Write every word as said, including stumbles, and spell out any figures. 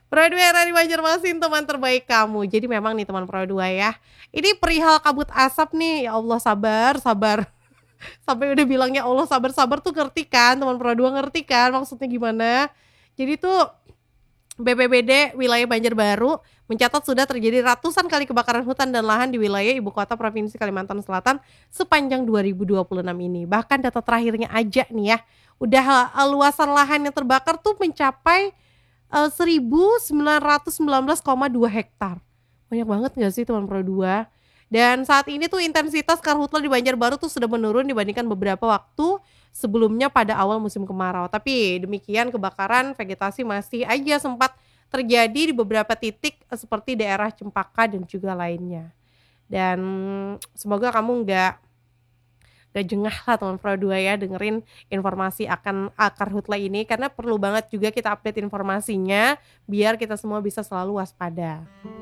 Pro dua era di Banjarmasin teman terbaik kamu. Jadi memang nih teman Pro dua ya, ini perihal kabut asap nih, ya Allah sabar sabar. Sampai udah bilang, "Ya Allah sabar sabar," tuh ngerti kan, teman Pro dua ngerti kan maksudnya gimana. Jadi tuh B P B D wilayah Banjarbaru mencatat sudah terjadi ratusan kali kebakaran hutan dan lahan di wilayah ibu kota provinsi Kalimantan Selatan sepanjang dua ribu dua puluh enam ini. Bahkan data terakhirnya aja nih ya, udah, eee, luasan lahan yang terbakar tuh mencapai, eee, seribu sembilan ratus sembilan belas koma dua hektar. Banyak banget nggak sih teman Pro dua? Dan saat ini tuh intensitas karhutla di Banjarbaru tuh sudah menurun dibandingkan beberapa waktu sebelumnya pada awal musim kemarau. Tapi demikian kebakaran vegetasi masih aja sempat terjadi di beberapa titik, eee, seperti daerah Cempaka dan juga lainnya. Dan semoga kamu nggak nggak jengah lah teman Pro dua ya dengerin informasi akan, eee, karhutla ini karena perlu banget juga kita update informasinya biar kita semua bisa selalu waspada.